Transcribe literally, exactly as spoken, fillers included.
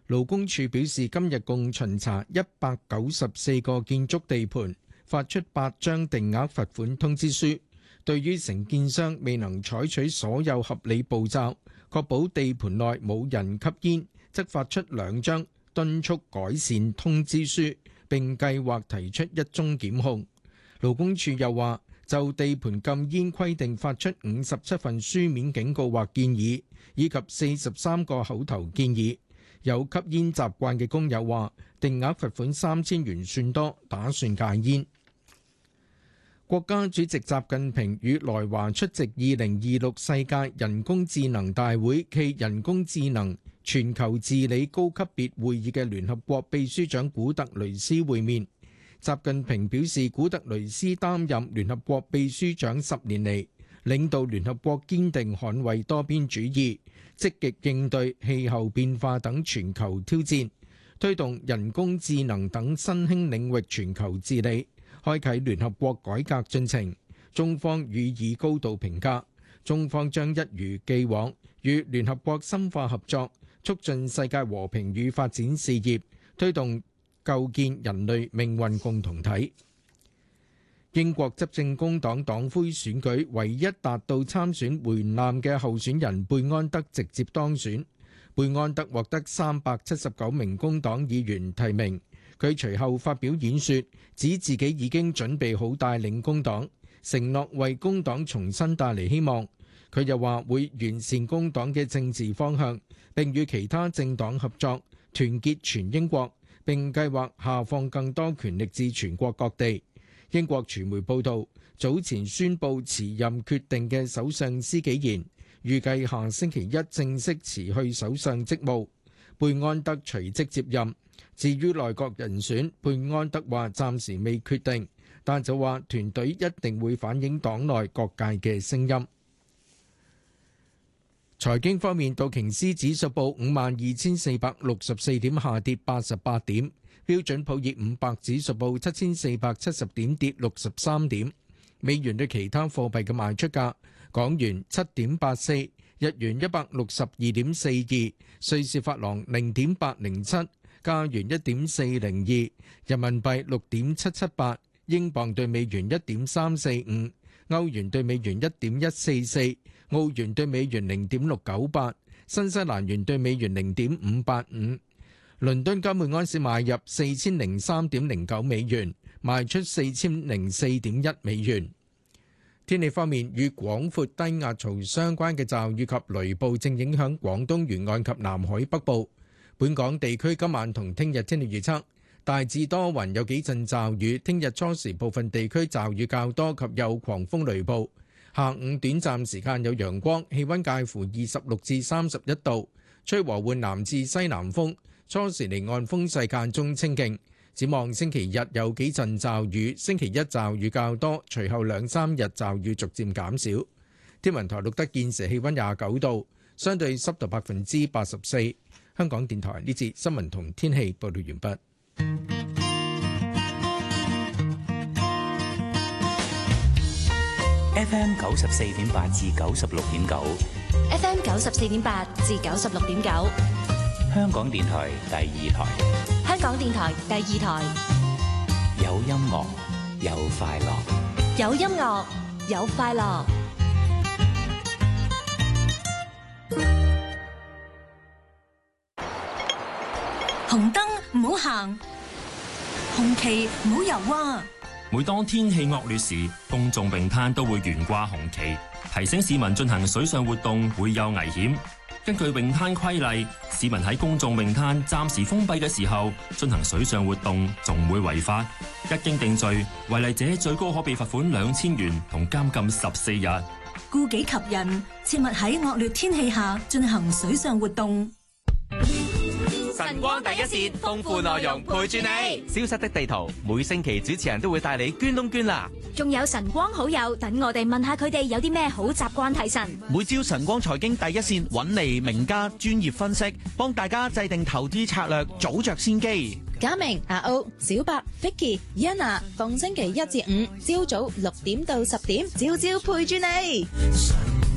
勞工處表示，今日共巡查一百九十四個建築地盤，發出八張定額罰款通知書。對於承建商未能採取所有合理步驟，確保地盤內冇人吸煙，則發出兩張敦促改善通知書，並計劃提出一宗檢控。勞工處又話，就地盤禁煙規定發出五十七份書面警告或建議，以及四十三個口頭建議。有吸煙習慣嘅工友話，定額罰款三千元算多，打算戒煙。國家主席習近平與來華出席二零二六世界人工智能大會暨人工智能全球治理高級別會議嘅聯合國秘書長古特雷斯會面。習近平表示，古特雷斯擔任聯合國秘書長十年嚟，領導聯合國堅定捍衛多邊主義，積極應對氣候變化等全球挑戰，推動人工智能等新興領域全球治理，開啟聯合國改革進程。中方予以高度評價，中方將一如既往與聯合國深化合作，促進世界和平與發展事業，推動構建人類命運共同體。英國執政工黨黨魁選舉唯一達到參選門檻嘅候選人貝安德直接當選。貝安德獲得三百七十九名工黨議員提名。佢隨後發表演說，指自己已經準備好帶領工黨，承諾為工黨重新帶嚟希望。佢又話會完善工黨嘅政治方向，並與其他政黨合作，團結全英國，並計劃下放更多權力至全國各地。英國傳媒報道，早前宣布辭任決定嘅首相施紀賢，預計下星期一正式辭去首相職務。貝安德隨即接任。至於內閣人選，貝安德話暫時未決定，但就話團隊一定會反映黨內各界嘅聲音。財經方面，道瓊斯指數報五萬二千四百六十四點，下跌八十八點；標準普爾五百指數報七千四百七十點，跌六十三點。美元對其他貨幣嘅賣出價：港元七點八四，日元一百六十二點四二，瑞士法郎零點八零七。加元一點四零二，人民幣六點七七八，英鎊對美元一點三四五，歐元對美元一點一四四，澳元對美元零點六九八，新西蘭元對美元零點五八五。倫敦金每安士買入四千零三點零九美元，賣出四千零四點一美元。天氣方面，與廣闊低壓槽相關嘅驟雨及雷暴正影響廣東沿岸及南海北部。本港地區今晚同聽日天氣預測，大致多雲，有幾陣驟雨。聽日初時部分地區驟雨較多及有狂風雷暴，下午短暫時間有陽光，氣溫介乎二十六至三十一度，吹和緩南至西南風，初時離岸風勢間中清勁。展望星期日有幾陣驟雨，星期一驟雨較多，隨後兩三日驟雨逐漸減少。天文台錄得現時氣溫廿九度，相對濕度百分之八十四。香港電台呢節新聞同天氣報道完畢。 F M 九十四點八至九十六點九 ，F M 九十四點八至九十六點九， 香港電台第二台。 香港電台第二台， 有音樂，有快樂， 有音樂，有快樂。 紅燈唔好行，紅旗唔好游啊！ 每當天氣惡劣時，公眾泳灘都會懸掛紅旗，提醒市民進行水上活動會有危險。根據泳灘規例，市民喺公眾泳灘暫時封閉嘅時候進行水上活動，仲會違法。一經定罪，違例者最高可被罰款兩千元同監禁十四日。 顧己及人，切勿喺惡劣天氣下進行水上活動。 晨光第一線，豐富內容陪住你。消失的地圖，每星期主持人都會帶你捐窿捐罅。 仲有晨光好友，等我哋問下佢哋有啲咩好習慣提神。 每朝晨光財經第一線揾嚟名家專業分析，幫大家制定投資策略，早着先機。 嘉明、阿歐、小白、Vicky、Yana，逢星期一至五朝早六點到十點，朝朝陪住你。